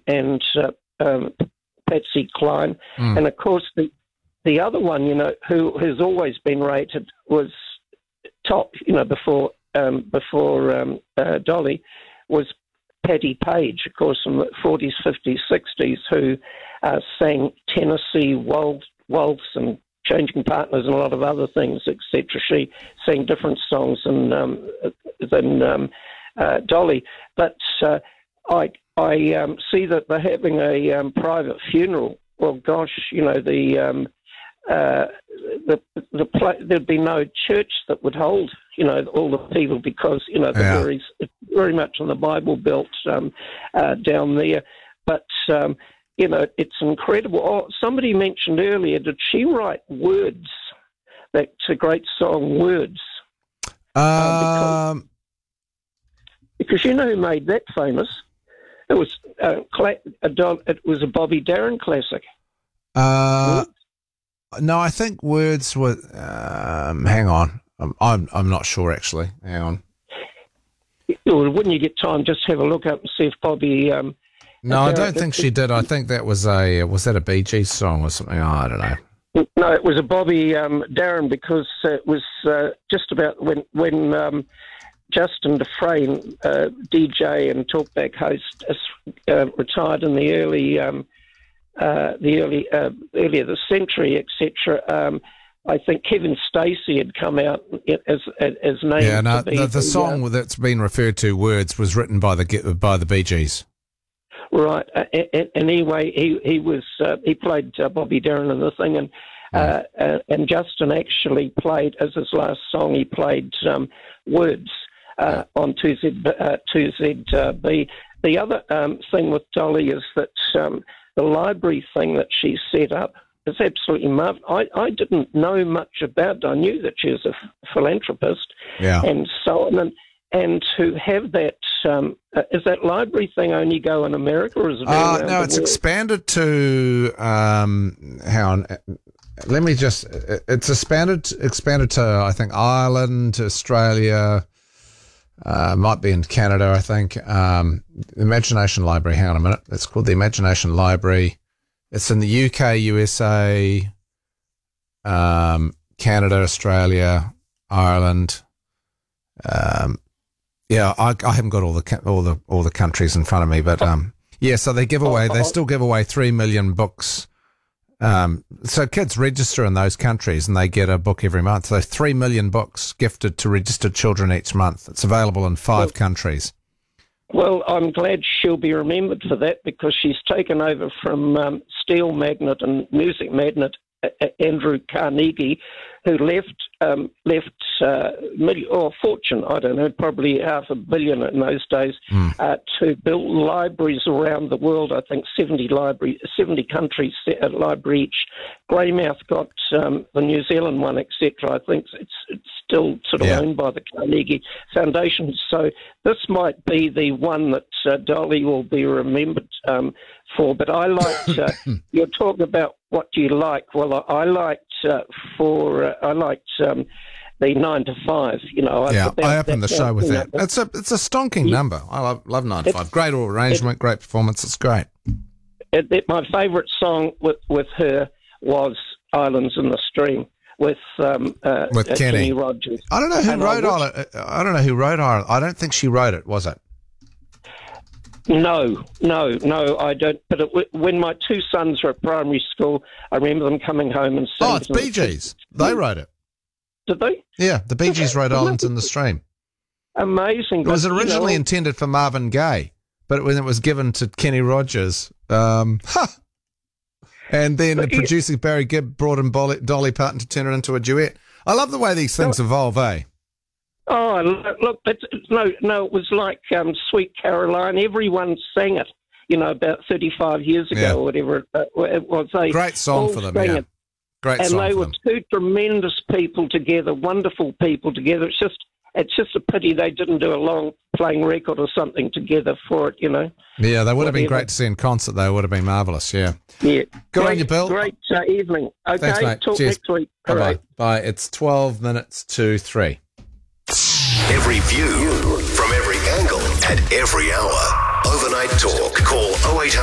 and Patsy Cline, and of course the other one, who has always been rated was top, before Dolly, was Patti Page, of course, in the 40s, 50s, 60s, who sang Tennessee Waltz and Changing Partners and a lot of other things, etc. She sang different songs than Dolly. But I see that they're having a private funeral. Well, gosh, there'd be no church that would hold, all the people, because, they're very much on the Bible Belt down there. But, it's incredible. Oh, somebody mentioned earlier, did she write Words? That's a great song, Words. Because you know who made that famous? It was it was a Bobby Darin classic. No, I think Words were. Hang on, I'm not sure actually. Hang on. Well, wouldn't you get time? Just have a look up and see if Bobby. No, I don't think she did. I think that was that a Bee Gees song or something? Oh, I don't know. No, it was a Bobby Darin, because it was just about when Justin Dufresne, DJ and talkback host, retired in the earlier this century, etc. I think Kevin Stacey had come out as named. Yeah, no, the song that's been referred to, Words, was written by the Bee Gees. Right. Anyway, he played Bobby Darin in the thing, and Justin actually played, as his last song, he played Words on 2ZB. The other thing with Dolly is that the library thing that she set up is absolutely marvelous. I didn't know much about it. I knew that she was a philanthropist, and so on. And to have that, is that library thing only go in America, or is it around no, it's expanded to, hang on, let me just, it's expanded to, I think, Ireland, Australia, might be in Canada, I think. Imagination Library, hang on a minute. It's called the Imagination Library. It's in the UK, USA, Canada, Australia, Ireland. I haven't got all the countries in front of me, but so they still give away 3 million books. So kids register in those countries and they get a book every month. So 3 million books gifted to registered children each month. It's available in 5 countries. Well, I'm glad she'll be remembered for that, because she's taken over from steel magnate and music magnate Andrew Carnegie, who left fortune, I don't know, probably $500 million in those days, to build libraries around the world. I think 70 countries, a library each. Greymouth got the New Zealand one, etc. I think it's still sort of owned by the Carnegie Foundation. So this might be the one that Dolly will be remembered for. But I liked, you're talking about what do you like? Well, I liked the 9 to 5. I opened the show with that. It's a stonking number. I love 9 to 5. Great arrangement, great performance. It's great. My favourite song with her was Islands in the Stream with Kenny Rogers. I don't know who wrote Island. I don't know who wrote Island. I don't think she wrote it. Was it? No, I don't. But when my 2 sons were at primary school, I remember them coming home and saying... Oh, it's Bee Gees. They wrote it. Did they? Yeah, the Bee Gees wrote Islands in the Stream. Amazing. It was originally intended for Marvin Gaye, but when it was given to Kenny Rogers, and then the producer Barry Gibb brought in Dolly Parton to turn it into a duet. I love the way these things evolve, eh? Oh, look, it was like Sweet Caroline. Everyone sang it, about 35 years ago or whatever it was. Great song for them, yeah. Great song for them. And they were 2 tremendous people together, wonderful people together. It's just a pity they didn't do a long playing record or something together for it, Yeah, they would have been great to see in concert, though. It would have been marvellous, yeah. Yeah. Good on you, Bill. Great evening. Okay, thanks, mate. Talk Cheers. next week. Bye-bye. Right. Bye. It's 12 minutes to 3. Every view from every angle at every hour. Overnight Talk. Call 0800